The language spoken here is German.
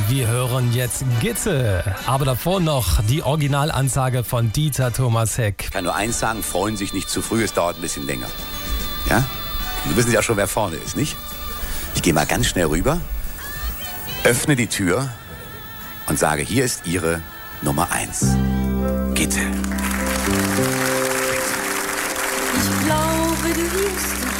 Wir hören jetzt Gitte. Aber davor noch die Originalansage von Dieter Thomas Heck. Ich kann nur eins sagen, freuen sich nicht zu früh, es dauert ein bisschen länger. Ja? Sie wissen ja schon, wer vorne ist, nicht? Ich gehe mal ganz schnell rüber, öffne die Tür und sage, hier ist Ihre Nummer 1. Gitte. Ich glaube, du wirst